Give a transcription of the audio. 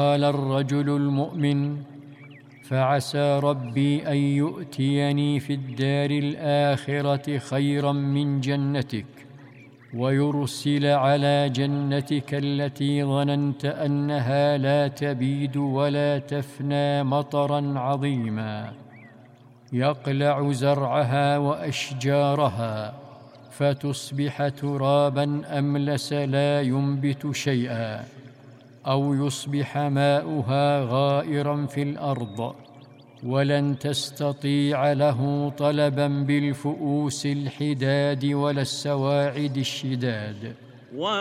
قال الرجل المؤمن: فعسى ربي أن يؤتيني في الدار الآخرة خيرا من جنتك، ويرسل على جنتك التي ظننت أنها لا تبيد ولا تفنى مطرا عظيما يقلع زرعها وأشجارها فتصبح ترابا أملس لا ينبت شيئا، أو يصبح ماؤها غائرا في الأرض، ولن تستطيع له طلبا بالفؤوس الحداد ولا السواعد الشداد.